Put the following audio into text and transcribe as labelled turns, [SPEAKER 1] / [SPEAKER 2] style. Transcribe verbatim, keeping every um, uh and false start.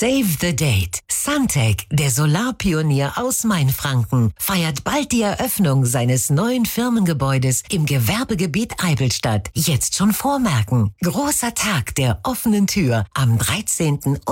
[SPEAKER 1] Save the date. Suntech, der Solarpionier aus Mainfranken, feiert bald die Eröffnung seines neuen Firmengebäudes im Gewerbegebiet Eibelstadt. Jetzt schon vormerken. Großer Tag der offenen Tür am dreizehnten